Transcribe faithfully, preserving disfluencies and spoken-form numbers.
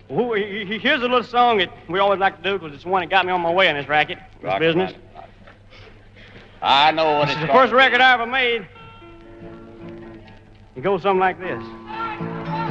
Well, here's a little song that we always like to do because it's the one that got me on my way in this racket, this Rock, business. rock, rock. I know what This it's is the called. first record I ever made. It goes something like this.